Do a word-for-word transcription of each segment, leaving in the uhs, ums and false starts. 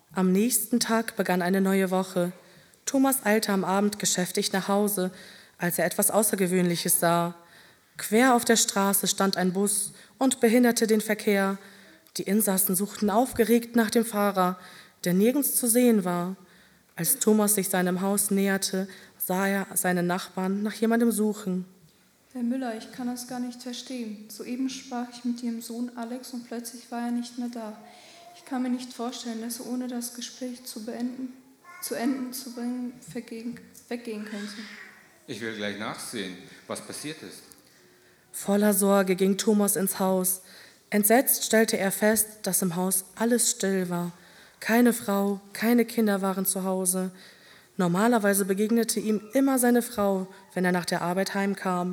Am nächsten Tag begann eine neue Woche. Thomas eilte am Abend geschäftig nach Hause, als er etwas Außergewöhnliches sah. Quer auf der Straße stand ein Bus und behinderte den Verkehr. Die Insassen suchten aufgeregt nach dem Fahrer, der nirgends zu sehen war. Als Thomas sich seinem Haus näherte, sah er seine Nachbarn nach jemandem suchen. Herr Müller, ich kann das gar nicht verstehen. Soeben sprach ich mit Ihrem Sohn Alex und plötzlich war er nicht mehr da. Ich kann mir nicht vorstellen, dass er ohne das Gespräch zu beenden, zu Enden zu bringen, vergehen, weggehen könnte. Ich will gleich nachsehen, was passiert ist. Voller Sorge ging Thomas ins Haus. Entsetzt stellte er fest, dass im Haus alles still war. Keine Frau, keine Kinder waren zu Hause. Normalerweise begegnete ihm immer seine Frau, wenn er nach der Arbeit heimkam.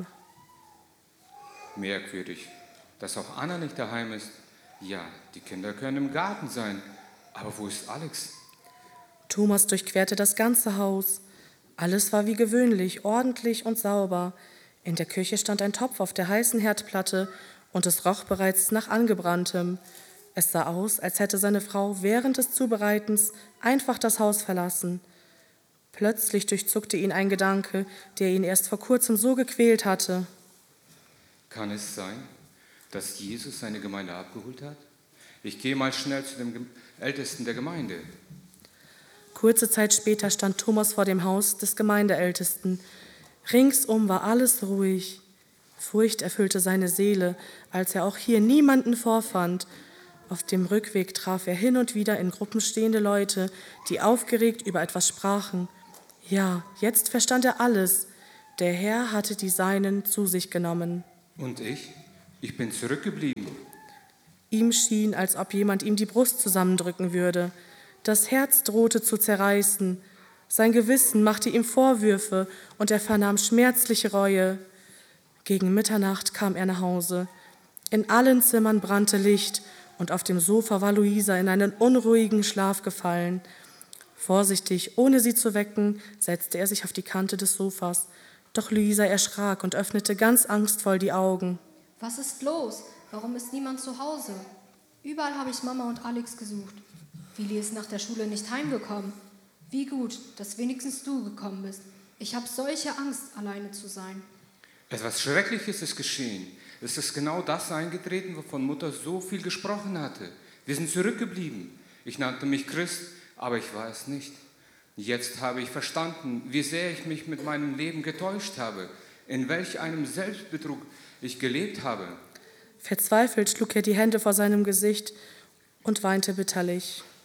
Merkwürdig, dass auch Anna nicht daheim ist. Ja, die Kinder können im Garten sein. Aber wo ist Alex? Thomas durchquerte das ganze Haus. Alles war wie gewöhnlich, ordentlich und sauber. In der Küche stand ein Topf auf der heißen Herdplatte und es roch bereits nach Angebranntem. Es sah aus, als hätte seine Frau während des Zubereitens einfach das Haus verlassen. Plötzlich durchzuckte ihn ein Gedanke, der ihn erst vor kurzem so gequält hatte. Kann es sein, dass Jesus seine Gemeinde abgeholt hat? Ich gehe mal schnell zu dem Ältesten der Gemeinde. Kurze Zeit später stand Thomas vor dem Haus des Gemeindeältesten. Ringsum war alles ruhig. Furcht erfüllte seine Seele, als er auch hier niemanden vorfand. Auf dem Rückweg traf er hin und wieder in Gruppen stehende Leute, die aufgeregt über etwas sprachen. Ja, jetzt verstand er alles. Der Herr hatte die Seinen zu sich genommen. Und ich? Ich bin zurückgeblieben. Ihm schien, als ob jemand ihm die Brust zusammendrücken würde. Das Herz drohte zu zerreißen. Sein Gewissen machte ihm Vorwürfe und er vernahm schmerzliche Reue. Gegen Mitternacht kam er nach Hause. In allen Zimmern brannte Licht und auf dem Sofa war Luisa in einen unruhigen Schlaf gefallen. Vorsichtig, ohne sie zu wecken, setzte er sich auf die Kante des Sofas. Doch Luisa erschrak und öffnete ganz angstvoll die Augen. Was ist los? Warum ist niemand zu Hause? Überall habe ich Mama und Alex gesucht. Willi ist nach der Schule nicht heimgekommen. Wie gut, dass wenigstens du gekommen bist. Ich habe solche Angst, alleine zu sein. Etwas Schreckliches ist geschehen. Es ist genau das eingetreten, wovon Mutter so viel gesprochen hatte. Wir sind zurückgeblieben. Ich nannte mich Christ, aber ich war es nicht. Jetzt habe ich verstanden, wie sehr ich mich mit meinem Leben getäuscht habe, in welch einem Selbstbetrug ich gelebt habe. Verzweifelt schlug er die Hände vor seinem Gesicht und weinte bitterlich.